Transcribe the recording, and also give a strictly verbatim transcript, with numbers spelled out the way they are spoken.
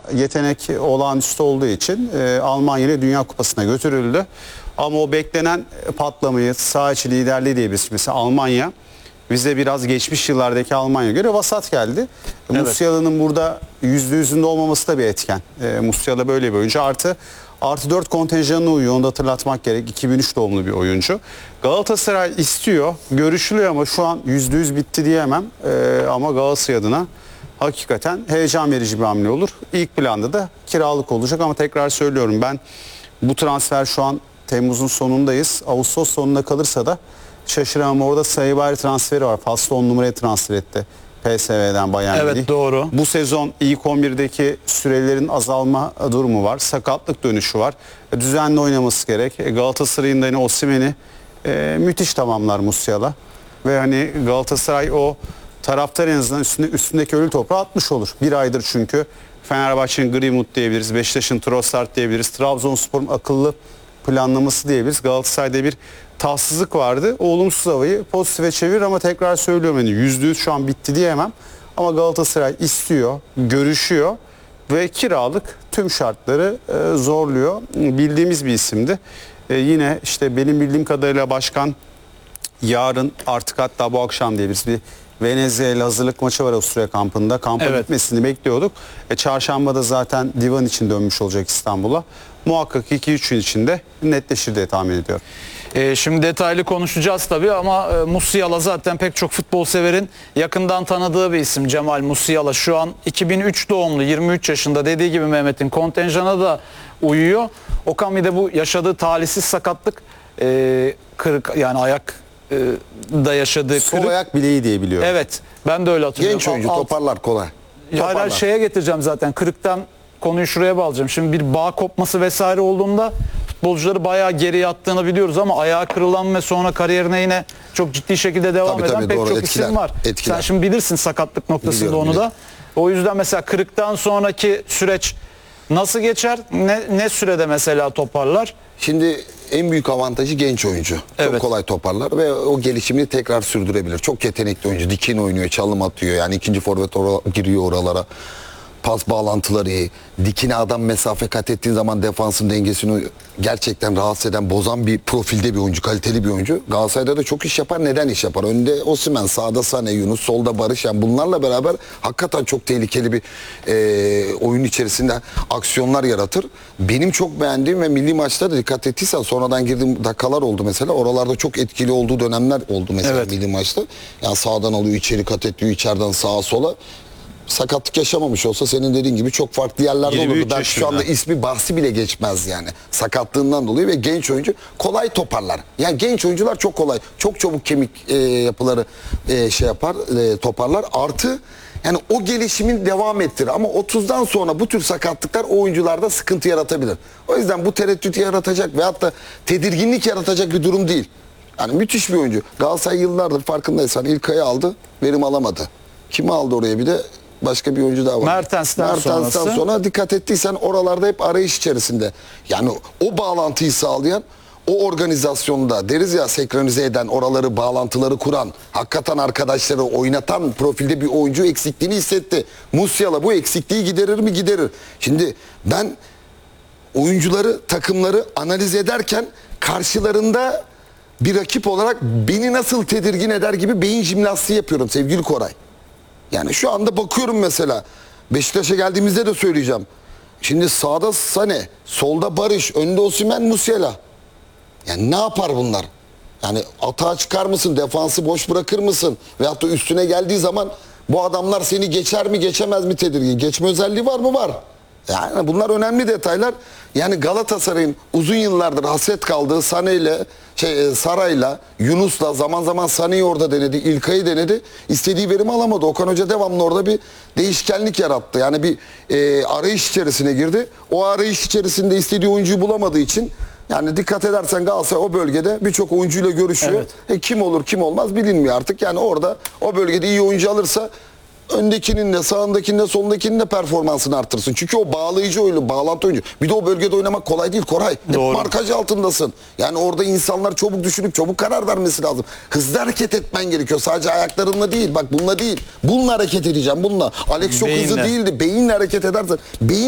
yetenek olağanüstü olduğu için e, Almanya ile Dünya Kupası'na götürüldü. Ama o beklenen patlamayı, saha içi liderliği diye biz mesela Almanya bize biraz geçmiş yıllardaki Almanya göre vasat geldi. Evet. Musiala'nın burada yüzde yüzünde olmaması da bir etken. E, Musiala böyle bir oyuncu. Artı artı dört kontenjanına uyuyor. Onu da hatırlatmak gerek. iki bin üç doğumlu bir oyuncu. Galatasaray istiyor. Görüşülüyor ama şu an yüzde yüz bitti diyemem. E, ama Galatasaray adına hakikaten heyecan verici bir hamle olur. İlk planda da kiralık olacak ama tekrar söylüyorum, ben bu transfer şu an Temmuz'un sonundayız. Ağustos sonunda kalırsa da şaşıramam. Orada Sayıbari transferi var. Faslı on numaraya transfer etti P S V'den Bayern Münih. Evet, doğru. Bu sezon ilk on birdeki sürelerin azalma durumu var. Sakatlık dönüşü var. Düzenli oynaması gerek. Galatasaray'ın da hani Osimhen'i e, müthiş tamamlar Musiala. Ve hani Galatasaray o taraftar en azından üstünde, üstündeki ölü toprağı atmış olur. Bir aydır çünkü Fenerbahçe'nin Greenwood diyebiliriz. Beşiktaş'ın Trossard diyebiliriz. Trabzonspor'un akıllı planlaması diyebiliriz. Galatasaray'da bir tatsızlık vardı. O olumsuz havayı pozitife çevirir ama tekrar söylüyorum, hani yüzde yüz şu an bitti diyemem. Ama Galatasaray istiyor, görüşüyor ve kiralık tüm şartları e, zorluyor. Bildiğimiz bir isimdi. E, yine işte benim bildiğim kadarıyla başkan yarın, artık hatta bu akşam diyebiliriz, bir Venezia hazırlık maçı var Avusturya kampında. Kampa evet. gitmesini bekliyorduk. E, çarşamba zaten divan için dönmüş olacak İstanbul'a. Muhakkak iki üç gün içinde netleşir diye tahmin ediyorum. E, şimdi detaylı konuşacağız tabii ama e, Musiala zaten pek çok futbol severin yakından tanıdığı bir isim. Cemal Musiala şu an iki bin üç doğumlu, yirmi üç yaşında, dediği gibi Mehmet'in kontenjana da uyuyor. Okan bir de bu yaşadığı talihsiz sakatlık, e, kırık yani ayak e, da yaşadığı Sol kırık. ayak bileği diye biliyorum. Evet, ben de öyle hatırlıyorum. Genç oyuncu, Alt- toparlar kolay. Hala Toparlar. şeye getireceğim zaten, kırıktan konuyu şuraya bağlayacağım. Şimdi bir bağ kopması vesaire olduğunda futbolcuları bayağı geriye attığını biliyoruz ama ayağı kırılan ve sonra kariyerine yine çok ciddi şekilde devam Tabii, eden tabii, pek doğru. çok Etkiler, isim var. etkiler. Sen şimdi bilirsin sakatlık noktasında Biliyorum, onu biliyorum. da. O yüzden mesela kırıktan sonraki süreç nasıl geçer? Ne, ne sürede mesela toparlar? Şimdi en büyük avantajı genç oyuncu. Çok Evet. kolay toparlar ve o gelişimini tekrar sürdürebilir. Çok yetenekli oyuncu. Dikin oynuyor, çalım atıyor. Yani ikinci forvet ora- giriyor oralara. Pas bağlantıları iyi. Dikine adam mesafe kat ettiğin zaman defansın dengesini gerçekten rahatsız eden, bozan bir profilde bir oyuncu, kaliteli bir oyuncu. Galatasaray'da da çok iş yapar. Neden iş yapar? Önde Osimhen, sağda Sané, Yunus, solda Barış. Yani bunlarla beraber hakikaten çok tehlikeli bir e, oyun içerisinde aksiyonlar yaratır. Benim çok beğendiğim ve milli maçlarda dikkat ettiysen sonradan girdiğim dakikalar oldu mesela. Oralarda çok etkili olduğu dönemler oldu mesela Evet. milli maçta. Yani sağdan alıyor, içeri kat ediyor, içeriden sağa sola. Sakatlık yaşamamış olsa senin dediğin gibi çok farklı yerlerde yirmi üç olurdu. Belki şu anda yaşında. ismi bahsi bile geçmez yani. Sakatlığından dolayı ve genç oyuncu kolay toparlar. Yani genç oyuncular çok kolay. Çok çabuk kemik e, yapıları e, şey yapar, e, toparlar. Artı yani o gelişimin devam ettirir. Ama otuzdan sonra bu tür sakatlıklar o oyuncularda sıkıntı yaratabilir. O yüzden bu tereddütü yaratacak veyahut da tedirginlik yaratacak bir durum değil. Yani müthiş bir oyuncu. Galatasaray yıllardır farkındaysan İlkay'ı aldı, verim alamadı. Kimi aldı oraya bir de? Başka bir oyuncu daha var. Mertens'ten Mertens'ten sonrası. sonra dikkat ettiysen oralarda hep arayış içerisinde. Yani o bağlantıyı sağlayan, o organizasyonda deriz ya, senkronize eden, oraları, bağlantıları kuran, hakikaten arkadaşları oynatan profilde bir oyuncu eksikliğini hissetti. Musiala bu eksikliği giderir mi? Giderir. Şimdi ben oyuncuları, takımları analiz ederken karşılarında bir rakip olarak beni nasıl tedirgin eder gibi beyin jimnastiği yapıyorum sevgili Koray. Yani şu anda bakıyorum mesela Beşiktaş'a geldiğimizde de söyleyeceğim. Şimdi sağda Sané, solda Barış, önde Osimhen, Musiala. Yani ne yapar bunlar? Yani atağa çıkar mısın? Defansı boş bırakır mısın? Veyahut da üstüne geldiği zaman bu adamlar seni geçer mi geçemez mi tedirgin? Geçme özelliği var mı? Var. Yani bunlar önemli detaylar. Yani Galatasaray'ın uzun yıllardır hasret kaldığı Sané ile şey, Saray'la, Yunus'la, zaman zaman Sané'yi orada denedi, İlkay'ı denedi. İstediği verimi alamadı. Okan Hoca devamlı orada bir değişkenlik yarattı. Yani bir e, arayış içerisine girdi. O arayış içerisinde istediği oyuncuyu bulamadığı için, yani dikkat edersen Galatasaray o bölgede birçok oyuncuyla görüşüyor. Evet. E, kim olur kim olmaz bilinmiyor artık. Yani orada o bölgede iyi oyuncu alırsa öndekinin de, sağındakinin de, solundakinin de performansını arttırsın. Çünkü o bağlayıcı oyunu, bağlantı oyuncu. Bir de o bölgede oynamak kolay değil Koray. Hep Doğru. markaj altındasın. Yani orada insanlar çabuk düşünüp çabuk karar vermesi lazım. Hızlı hareket etmen gerekiyor. Sadece ayaklarınla değil. Bak bununla değil. Bununla hareket edeceğim. Bununla. Alex çok hızlı Beyinle. değildi. Beyinle hareket edersen. Beyin